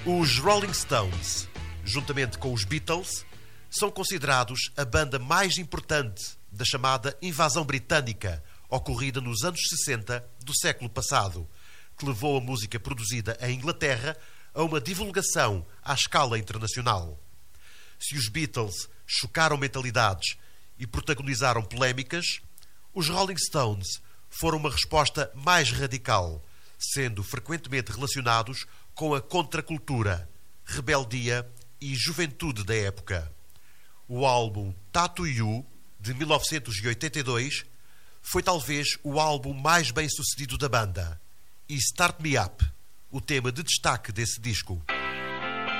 Os Rolling Stones, juntamente com os Beatles, são considerados a banda mais importante da chamada invasão britânica, ocorrida nos anos 60 do século passado, que levou a música produzida em Inglaterra a uma divulgação à escala internacional. Se os Beatles chocaram mentalidades e protagonizaram polémicas, os Rolling Stones foram uma resposta mais radical, sendo frequentemente relacionados com a contracultura, rebeldia e juventude da época. O álbum Tattoo You, de 1982, foi talvez o álbum mais bem-sucedido da banda, e Start Me Up, o tema de destaque desse disco.